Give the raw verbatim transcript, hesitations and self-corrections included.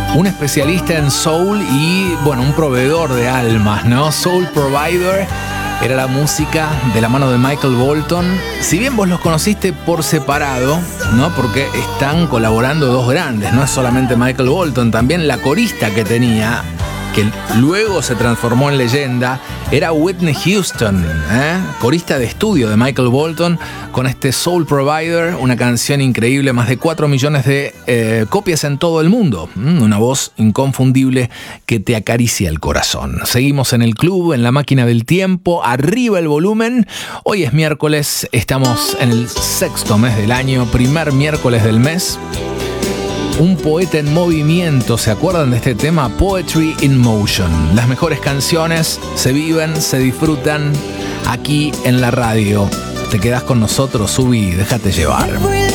un especialista en soul y, bueno, un proveedor de almas, ¿no? Soul Provider era la música de la mano de Michael Bolton. Si bien vos los conociste por separado, ¿no? Porque están colaborando dos grandes, no es solamente Michael Bolton, también la corista que tenía, que luego se transformó en leyenda, era Whitney Houston, ¿eh? corista de estudio de Michael Bolton, con este Soul Provider, una canción increíble, más de cuatro millones de eh, copias en todo el mundo, ¿Mm? una voz inconfundible que te acaricia el corazón. Seguimos en el club, en la máquina del tiempo, arriba el volumen. Hoy es miércoles, estamos en el sexto mes del año, primer miércoles del mes. Un poeta en movimiento, ¿se acuerdan de este tema? Poetry in Motion. Las mejores canciones se viven, se disfrutan aquí en la radio. Te quedás con nosotros, subí, déjate llevar.